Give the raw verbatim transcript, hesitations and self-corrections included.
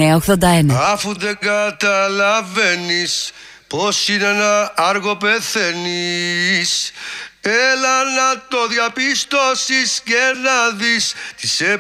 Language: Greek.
εννιά ογδόντα ένα. Αφού δεν καταλαβαίνεις πως είναι να άργο πεθαίνεις, έλα να το διαπιστώσεις και να δεις τις